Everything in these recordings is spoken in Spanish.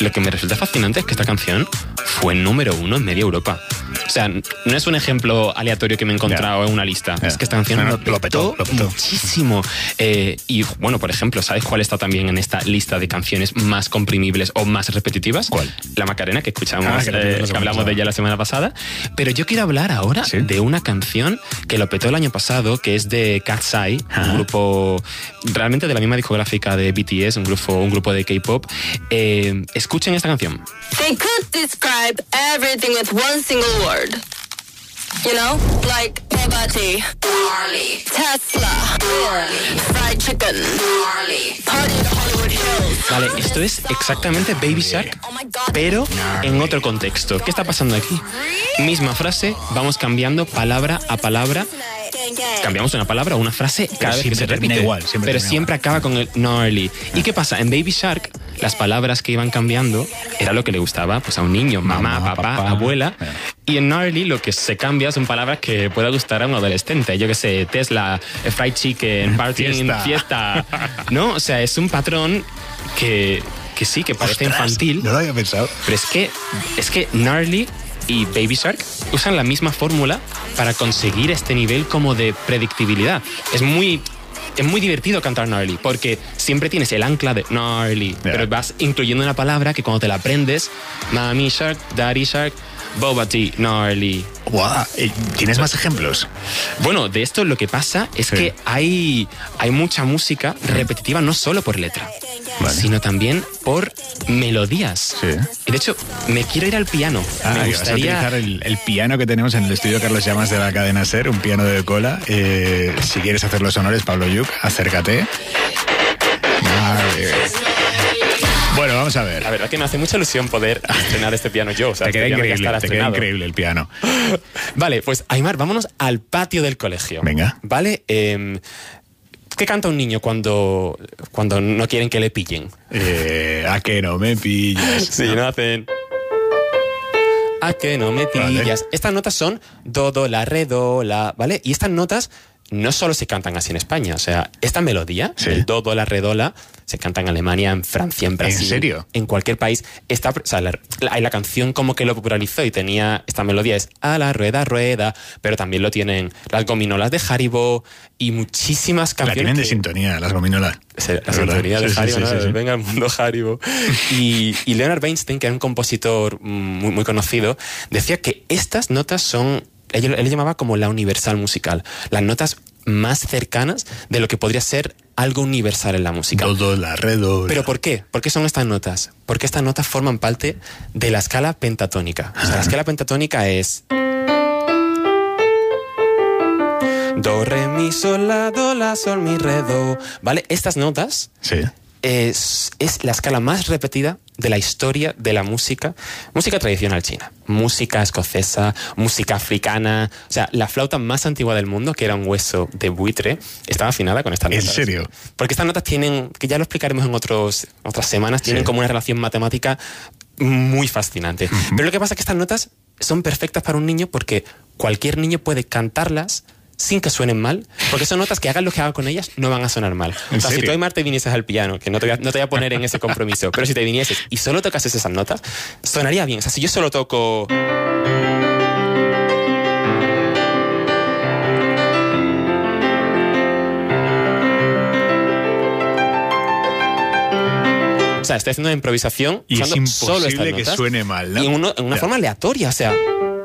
lo que me resulta fascinante es que esta canción fue número 1 en media Europa. O sea, no es un ejemplo aleatorio que me he encontrado en una lista. Es que esta canción lo petó muchísimo. Y bueno, por ejemplo, ¿sabes cuál está también en esta lista de canciones más comprimibles o más repetitivas? ¿Cuál? La Macarena, que escuchamos, que hablamos de ella la semana pasada. Pero yo quiero hablar ahora de una canción que lo petó el año pasado, que es de Cat's Eye, un grupo realmente de la misma discográfica de BTS, un grupo de K-pop. Escuchen esta canción. They could describe everything with one single word. You know, like Bugatti, Tesla, fried chicken, party in Hollywood Hills. Vale, esto es exactamente Baby Shark, pero en otro contexto. ¿Qué está pasando aquí? Misma frase, vamos cambiando palabra a palabra. Cambiamos una palabra o una frase cada vez que se repite. Igual, pero siempre acaba con el gnarly. ¿Y qué pasa? En Baby Shark, las palabras que iban cambiando era lo que le gustaba pues a un niño, mamá, papá, abuela. Y en gnarly lo que se cambia son palabras que pueda gustar a un adolescente. Yo qué sé, Tesla, fried chicken, party, fiesta. ¿No? O sea, es un patrón que sí, que parece infantil. No lo había pensado. Pero es que gnarly y Baby Shark usan la misma fórmula para conseguir este nivel como de predictibilidad. Es muy divertido cantar gnarly, porque siempre tienes el ancla de gnarly, pero vas incluyendo una palabra que cuando te la aprendes, Mami Shark, Daddy Shark, Boba Tea, gnarly. Wow. ¿Tienes más ejemplos? Bueno, de esto lo que pasa es que hay mucha música repetitiva, no solo por letra, sino también por melodías. Sí. Y de hecho, me quiero ir al piano. Me gustaría vas a utilizar el piano que tenemos en el estudio Carlos Llamas de la cadena SER, un piano de cola. Si quieres hacer los honores, Pablo Yuc, acércate. Bueno, vamos a ver. La verdad que me hace mucha ilusión poder estrenar este piano yo. O sea, te queda increíble el piano. Vale, pues Aimar, vámonos al patio del colegio. Venga. Vale, ¿qué canta un niño cuando no quieren que le pillen? ¿A que no me pillas? Sí, no hacen... ¿A que no me pillas? Vale. Estas notas son do, do, la, re, do, la, ¿vale? Y estas notas no solo se cantan así en España. O sea, esta melodía, el do, do, la, re, do, la, se canta en Alemania, en Francia, en Brasil. ¿En serio? En cualquier país. La canción como que lo popularizó y tenía esta melodía es a la rueda, rueda, pero también lo tienen las gominolas de Haribo y muchísimas canciones. La tienen de sintonía, las gominolas. La sintonía de Haribo, ¿no? Sí. Venga, el mundo Haribo. Y Leonard Bernstein, que era un compositor muy, muy conocido, decía que estas notas son... Él llamaba como la universal musical. Las notas más cercanas de lo que podría ser algo universal en la música. Do, la, re, do, la. ¿Pero por qué? ¿Por qué son estas notas? Porque estas notas forman parte de la escala pentatónica. O sea, la escala pentatónica es... Do, re, mi, sol, la, sol, mi, re, do. ¿Vale? Estas notas... Sí. Es la escala más repetida de la historia de la música tradicional china. Música escocesa, música africana. O sea, la flauta más antigua del mundo, que era un hueso de buitre, estaba afinada con estas notas. ¿En serio? Porque estas notas tienen, que ya lo explicaremos en otras semanas, tienen como una relación matemática muy fascinante. Pero lo que pasa es que estas notas son perfectas para un niño porque cualquier niño puede cantarlas sin que suenen mal, porque son notas que hagan lo que hagan con ellas, no van a sonar mal. O sea, si tú, Aimar, te vinieses al piano, que no te voy a poner en ese compromiso, pero si te vinieses y solo tocases esas notas, sonaría bien. O sea, si yo solo toco... O sea, estoy haciendo una improvisación y usando es solo estas imposible que notas, suene mal, ¿no? y en una forma aleatoria, o sea...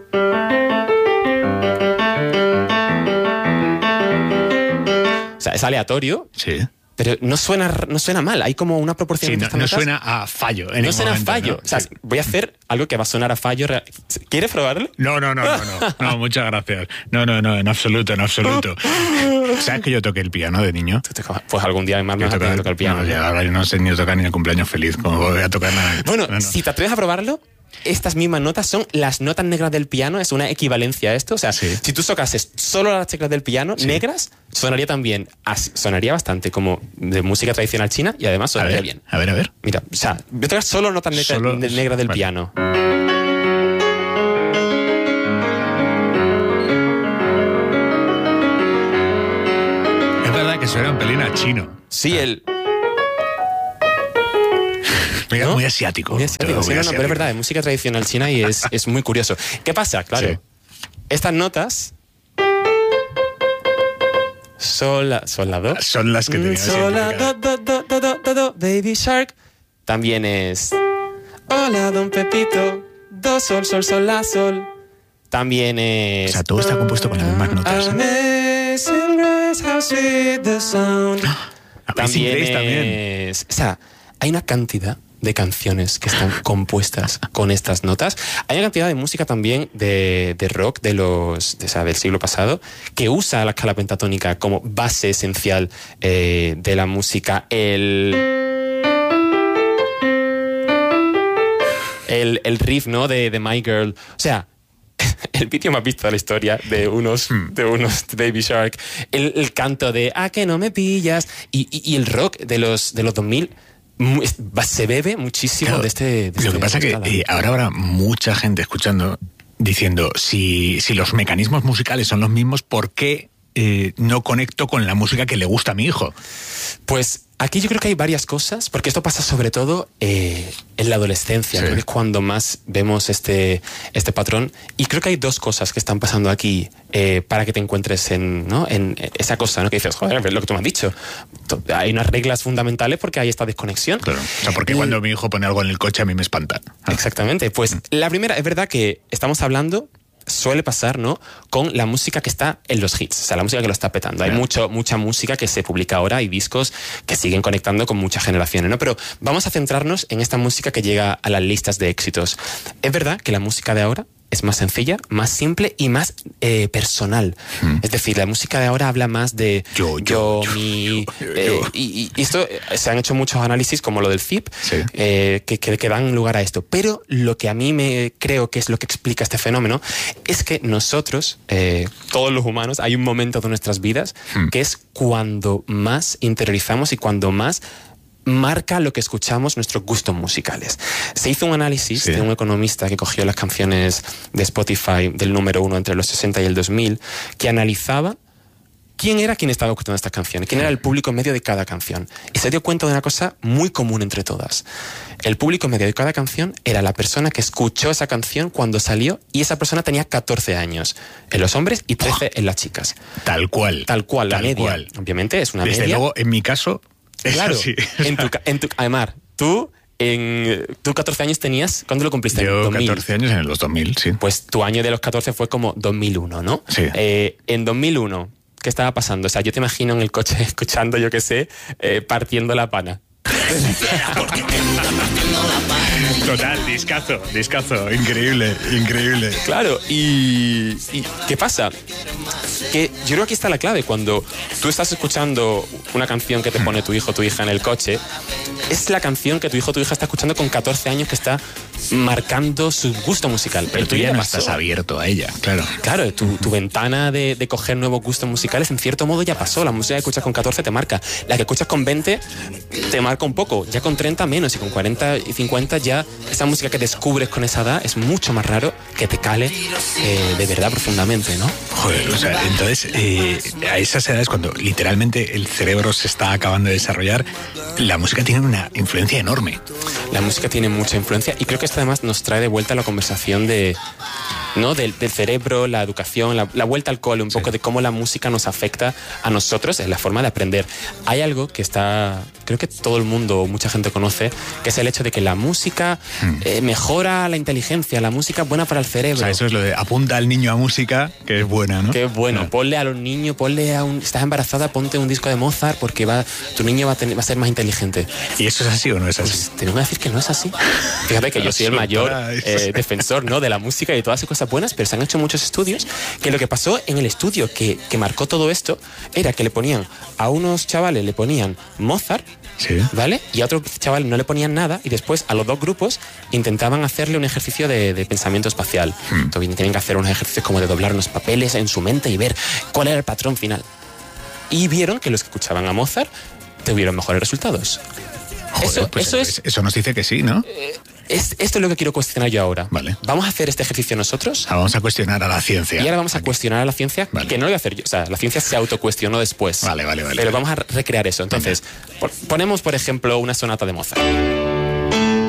O sea, es aleatorio, pero no suena mal. Hay como una proporción entre estas notas. No suena a fallo. No suena a fallo. ¿No? O sea, voy a hacer algo que va a sonar a fallo. ¿Quieres probarlo? No, muchas gracias. No, en absoluto. ¿Sabes que yo toqué el piano de niño? Pues algún día más me vas a tener que tocar el piano. No, ahora yo no sé ni tocar ni el cumpleaños feliz. ¿Cómo voy a tocar nada? Bueno, si te atreves a probarlo, estas mismas notas son las notas negras del piano, es una equivalencia a esto. O sea, si tú tocases solo las teclas del piano negras, sonaría también, sonaría bastante como de música tradicional china y además sonaría bien. A ver. Mira, o sea, voy a tocar solo notas negras del piano. Es verdad que suena un pelín a chino. Sí, ¿no? Muy asiático. Muy asiático, sí, pero es verdad, es música tradicional china y es muy curioso. ¿Qué pasa? Claro, sí. Estas notas... Sol, la do. Son las que tenías. Sol, la do, Baby Shark. También es... Hola, don Pepito. Do, sol, sol, sol, la, sol. También es... O sea, todo está compuesto con las mismas notas. Amazing Grace, how sweet the sound. También es... O sea, hay una cantidad de canciones que están compuestas con estas notas. Hay una cantidad de música también de rock del siglo pasado que usa la escala pentatónica como base esencial de la música. El riff, ¿no? de My Girl. O sea, el vídeo más visto de la historia de unos Baby Shark. El canto de "Ah, que no me pillas". Y el rock de los 2000 se bebe muchísimo, claro, de este... Lo que pasa es que ahora habrá mucha gente escuchando diciendo, si los mecanismos musicales son los mismos, ¿por qué no conecto con la música que le gusta a mi hijo? Pues aquí yo creo que hay varias cosas, porque esto pasa sobre todo en la adolescencia, sí. Creo que es cuando más vemos este patrón, y creo que hay dos cosas que están pasando aquí para que te encuentres en esa cosa, ¿no? Que dices, joder, lo que tú me has dicho, hay unas reglas fundamentales porque hay esta desconexión. Claro. O sea, porque cuando mi hijo pone algo en el coche a mí me espanta. Exactamente, pues la primera, es verdad que estamos hablando... Suele pasar, ¿no?, con la música que está en los hits, o sea, la música que lo está petando. Hay mucha música que se publica ahora y discos que siguen conectando con muchas generaciones, ¿no? Pero vamos a centrarnos en esta música que llega a las listas de éxitos. Es verdad que la música de ahora es más sencilla, más simple y más personal. Es decir, la música de ahora habla más de yo. Y esto se han hecho muchos análisis, como lo del FIP, sí. que dan lugar a esto. Pero lo que a mí creo que es lo que explica este fenómeno es que nosotros, todos los humanos, hay un momento de nuestras vidas que es cuando más interiorizamos y cuando más marca lo que escuchamos, nuestros gustos musicales. Se hizo un análisis de un economista que cogió las canciones de Spotify del número 1 entre los 60 y el 2000, que analizaba quién estaba escuchando estas canciones, quién era el público medio de cada canción. Y se dio cuenta de una cosa muy común entre todas. El público medio de cada canción era la persona que escuchó esa canción cuando salió, y esa persona tenía 14 años en los hombres y 13 en las chicas. Tal cual. La media. Obviamente es una media. Desde luego, en mi caso... Claro, Aimar, tú 14 años tenías, ¿cuándo lo cumpliste? Yo 2000. 14 años en los 2000, sí. Pues tu año de los 14 fue como 2001, ¿no? Sí. En 2001, ¿qué estaba pasando? O sea, yo te imagino en el coche escuchando, yo qué sé, partiendo la pana. Total, discazo, increíble. Claro, y ¿qué pasa? Que yo creo que aquí está la clave. Cuando tú estás escuchando una canción que te pone tu hijo o tu hija en el coche, es la canción que tu hijo o tu hija está escuchando con 14 años, que está marcando su gusto musical. Pero tú ya no estás abierto a ella, claro. Claro, tu ventana de coger nuevos gustos musicales, en cierto modo, ya pasó. La música que escuchas con 14 te marca. La que escuchas con 20 te marca un poco. Ya con 30 menos, y con 40 y 50 ya esa música que descubres con esa edad es mucho más raro que te cale de verdad profundamente, ¿no? Joder, o sea, entonces a esas edades, cuando literalmente el cerebro se está acabando de desarrollar, la música tiene una influencia enorme. La música tiene mucha influencia, y creo que esto además nos trae de vuelta a la conversación del cerebro, la educación, la vuelta al cole, un poco de cómo la música nos afecta a nosotros en la forma de aprender. Hay algo que creo que todo el mundo o mucha gente conoce, que es el hecho de que la música mejora la inteligencia, la música es buena para el cerebro. O sea, eso es lo de apunta al niño a música, que es buena, ¿no? Que es bueno. No. Ponle a los niños, estás embarazada, ponte un disco de Mozart, porque tu niño va a ser más inteligente. ¿Y eso es así o no es así? Pues te vengo a decir que no es así. Fíjate que yo soy el mayor defensor, ¿no?, de la música y todas esas cosas buenas, pero se han hecho muchos estudios que lo que pasó en el estudio que marcó todo esto era que a unos chavales le ponían Mozart, sí, ¿vale? Y a otros chavales no le ponían nada, y después a los dos grupos intentaban hacerle un ejercicio de pensamiento espacial. Entonces tienen que hacer unos ejercicios como de doblar unos papeles en su mente y ver cuál era el patrón final. Y vieron que los que escuchaban a Mozart tuvieron mejores resultados. Joder, eso nos dice que sí, ¿no? Esto es lo que quiero cuestionar yo ahora. Vale. ¿Vamos a hacer este ejercicio nosotros? Vamos a cuestionar a la ciencia. Y ahora vamos a cuestionar a la ciencia, que no lo voy a hacer yo. O sea, la ciencia se autocuestionó después. Vale. Pero vamos a recrear eso. Entonces, ponemos, por ejemplo, una sonata de Mozart.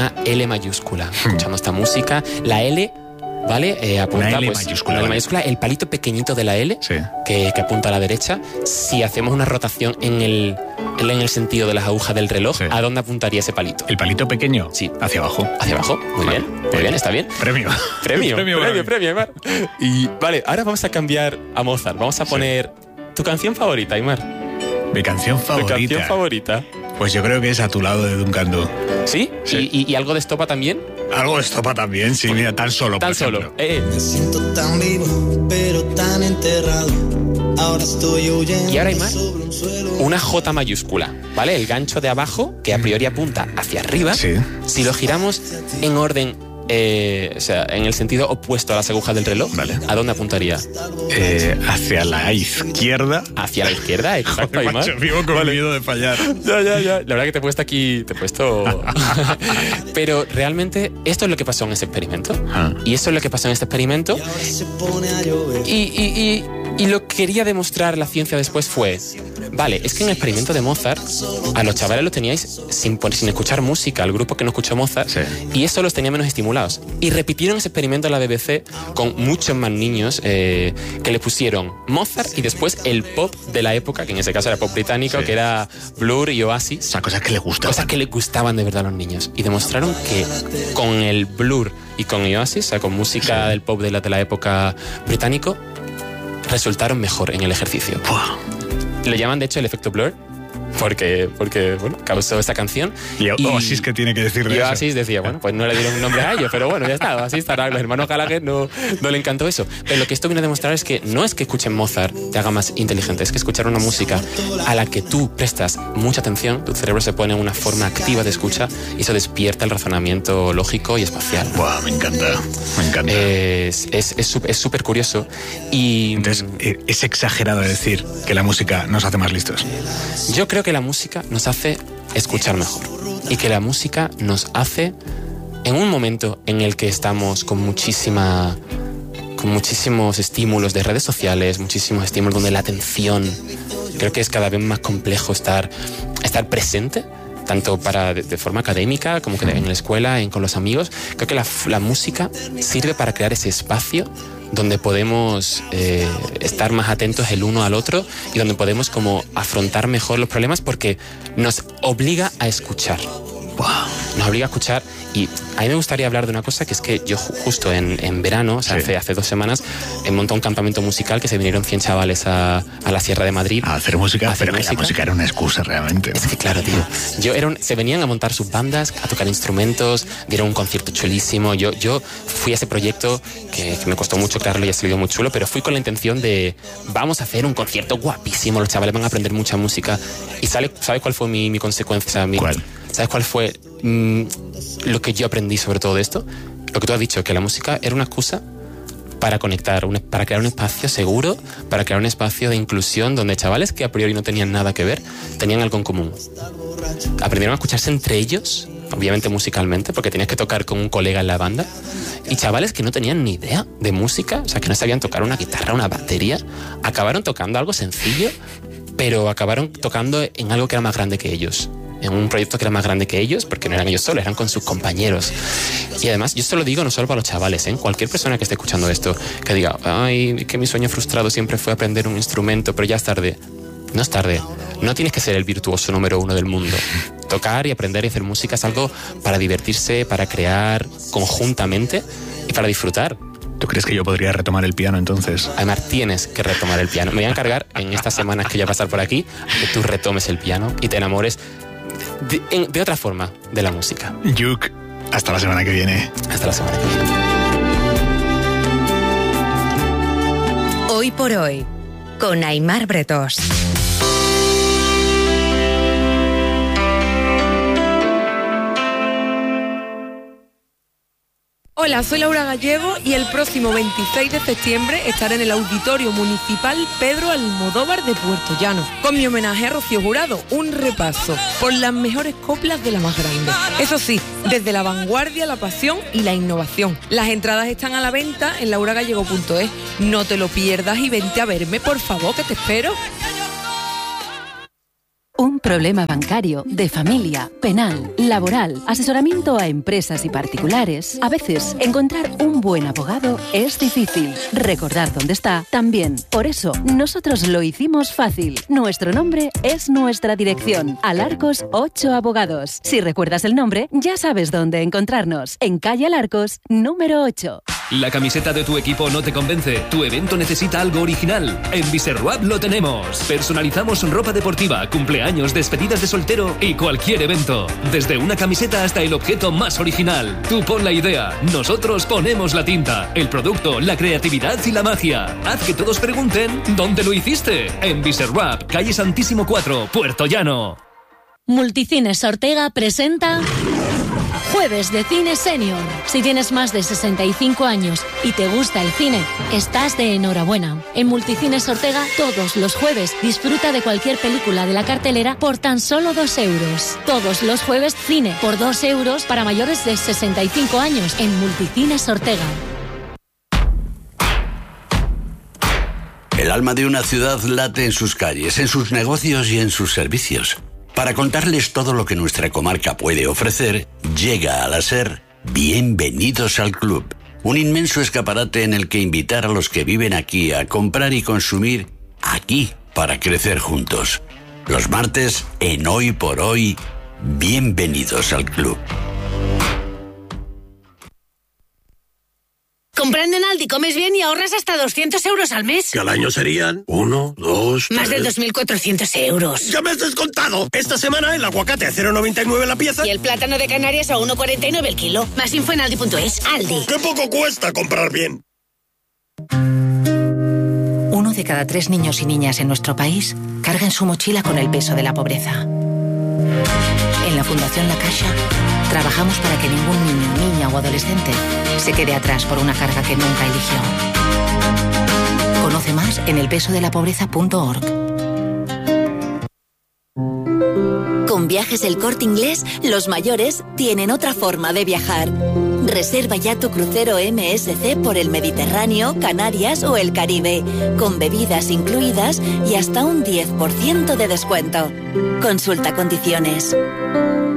una L mayúscula. Escuchando esta música, la L, ¿vale? Apunta, una L pues, mayúscula. Una L ¿vale? mayúscula, el palito pequeñito de la L, Sí. que apunta a la derecha. Si hacemos una rotación en el sentido de las agujas del reloj, Sí. ¿a dónde apuntaría ese palito? El palito pequeño, Sí. hacia abajo. Hacia abajo. Muy Vale. bien, muy bien, está bien. Premio. Premio, Premio. Aymar. Y vale, ahora vamos a cambiar a Mozart. Vamos a poner tu canción favorita, Aymar. Mi canción Tu favorita. canción favorita. Pues yo creo que es A tu lado de Duncan Du. ¿Sí? Sí. ¿Y algo de estopa también? Algo de estopa también, sí, mira, tan solo. Tan por solo. ejemplo. Me siento tan vivo, pero tan enterrado. Ahora estoy huyendo. Y ahora, Aymar, sobre un suelo. una J mayúscula, ¿vale? El gancho de abajo, que a priori apunta hacia arriba. Sí. Si lo giramos en orden, o sea, en el sentido opuesto a las agujas del reloj, Vale. ¿a dónde apuntaría? Hacia la izquierda. Hacia la izquierda, exacto, Aymar. Macho, vivo con miedo de fallar. Ya. La verdad que te he puesto aquí, Pero realmente esto es lo que pasó en ese experimento. Ah. Y eso es lo que pasó en este experimento. Y ahora se pone a llover. Y lo que quería demostrar la ciencia después fue, vale, es que en el experimento de Mozart, a los chavales los teníais sin escuchar música, al grupo que no escuchó Mozart, Sí. y eso los tenía menos estimulados. Y repitieron ese experimento en la BBC con muchos más niños que le pusieron Mozart y después el pop de la época, que en ese caso era pop británico, Sí. que era Blur y Oasis. O sea, cosas que le gustan. Cosas que les gustaban de verdad a los niños. Y demostraron que con el Blur y con Oasis, o sea, con música del pop de la época británico, resultaron mejor en el ejercicio. Buah. Lo llaman, de hecho, el efecto Blur, porque bueno, causó esta canción. Y Oasis, ¿qué tiene que decir de y eso? Oasis decía, bueno, pues no le dieron un nombre a ellos, pero bueno, ya está, así estará. Los hermanos Gallagher no le encantó eso. Pero lo que esto viene a demostrar es que no es que escuchen Mozart te haga más inteligente, es que escuchar una música a la que tú prestas mucha atención, tu cerebro se pone en una forma activa de escucha y eso despierta el razonamiento lógico y espacial. Buah, me encanta. Me encanta. Es súper curioso. Y Entonces, es exagerado decir que la música nos hace más listos. yo creo que la música nos hace escuchar mejor y que la música nos hace, en un momento en el que estamos con muchísimos estímulos de redes sociales, muchísimos estímulos donde la atención, creo que es cada vez más complejo estar presente, tanto de forma académica como que en la escuela, con los amigos. Creo que la música sirve para crear ese espacio donde podemos estar más atentos el uno al otro y donde podemos como afrontar mejor los problemas porque nos obliga a escuchar. Nos obliga a escuchar. Y a mí me gustaría hablar de una cosa, que es que yo justo en verano, o sea, Sí. hace 2 semanas, he montado un campamento musical que se vinieron 100 chavales a la Sierra de Madrid. A hacer música, A hacer pero que la música. música era una excusa realmente. Es que claro, tío. Se venían a montar sus bandas, a tocar instrumentos, dieron un concierto chulísimo. Yo fui a ese proyecto que me costó mucho crearlo y ha salido muy chulo, pero fui con la intención de vamos a hacer un concierto guapísimo, los chavales van a aprender mucha música. Y ¿sabes cuál fue mi consecuencia? O sea, ¿Cuál? ¿Sabes cuál fue lo que yo aprendí sobre todo esto? Lo que tú has dicho, que la música era una excusa para conectar, para crear un espacio seguro, para crear un espacio de inclusión donde chavales que a priori no tenían nada que ver, tenían algo en común. Aprendieron a escucharse entre ellos, obviamente musicalmente, porque tenías que tocar con un colega en la banda, y chavales que no tenían ni idea de música, o sea, que no sabían tocar una guitarra, una batería, acabaron tocando algo sencillo, pero acabaron tocando en algo que era más grande que ellos. En un proyecto que era más grande que ellos, porque no eran ellos solos, eran con sus compañeros. Y además, yo esto lo digo no solo para los chavales, cualquier persona que esté escuchando esto, que diga, ay, que mi sueño frustrado siempre fue aprender un instrumento, pero ya es tarde. No es tarde. No tienes que ser el virtuoso número 1 del mundo. Tocar y aprender y hacer música es algo para divertirse, para crear conjuntamente y para disfrutar. ¿Tú crees que yo podría retomar el piano entonces? Además, tienes que retomar el piano. Me voy a encargar en estas semanas que voy a pasar por aquí que tú retomes el piano y te enamores de otra forma de la música. Yuk, hasta la semana que viene. Hasta la semana que viene. Hoy por hoy, con Aymar Bretós. Hola, soy Laura Gallego y el próximo 26 de septiembre estaré en el Auditorio Municipal Pedro Almodóvar de Puerto Llano, con mi homenaje a Rocío Jurado, un repaso por las mejores coplas de la más grande. Eso sí, desde la vanguardia, la pasión y la innovación. Las entradas están a la venta en lauragallego.es. No te lo pierdas y vente a verme, por favor, que te espero. Un problema bancario, de familia, penal, laboral, asesoramiento a empresas y particulares. A veces, encontrar un buen abogado es difícil. Recordar dónde está también. Por eso, nosotros lo hicimos fácil. Nuestro nombre es nuestra dirección. Alarcos 8 Abogados. Si recuerdas el nombre, ya sabes dónde encontrarnos. En calle Alarcos, número 8. ¿La camiseta de tu equipo no te convence? ¿Tu evento necesita algo original? En Biserwap lo tenemos. Personalizamos ropa deportiva, cumpleaños, despedidas de soltero y cualquier evento. Desde una camiseta hasta el objeto más original. Tú pon la idea, nosotros ponemos la tinta, el producto, la creatividad y la magia. Haz que todos pregunten ¿dónde lo hiciste? En Biserwap, calle Santísimo 4, Puerto Llano. Multicines Ortega presenta Jueves de Cine Senior. Si tienes más de 65 años y te gusta el cine, estás de enhorabuena. En Multicines Ortega, todos los jueves, disfruta de cualquier película de la cartelera por tan solo 2 euros. Todos los jueves, cine por 2 euros para mayores de 65 años en Multicines Ortega. El alma de una ciudad late en sus calles, en sus negocios y en sus servicios. Para contarles todo lo que nuestra comarca puede ofrecer, llega a la SER Bienvenidos al Club, un inmenso escaparate en el que invitar a los que viven aquí a comprar y consumir aquí para crecer juntos. Los martes, en Hoy por Hoy, Bienvenidos al Club. Comprando en Aldi comes bien y ahorras hasta 200 euros al mes. Que al año serían 1, 2, 3... Más de 2.400 euros. ¡Ya me has descontado! Esta semana el aguacate a 0,99 la pieza. Y el plátano de Canarias a 1,49 el kilo. Más info en Aldi.es. Aldi. ¡Qué poco cuesta comprar bien! 1 de cada 3 niños y niñas en nuestro país carga en su mochila con el peso de la pobreza. En la Fundación La Caixa trabajamos para que ningún niño, niña o adolescente se quede atrás por una carga que nunca eligió. Conoce más en elpesodelapobreza.org. Con Viajes El Corte Inglés, los mayores tienen otra forma de viajar. Reserva ya tu crucero MSC por el Mediterráneo, Canarias o el Caribe, con bebidas incluidas y hasta un 10% de descuento. Consulta condiciones.